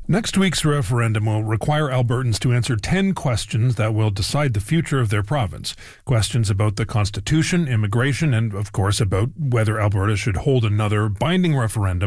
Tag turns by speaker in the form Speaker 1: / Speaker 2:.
Speaker 1: Next week's referendum will require Albertans to answer 10 questions that will decide the future of their province. Questions about the Constitution, immigration, and, of course, about whether Alberta should hold another binding referendum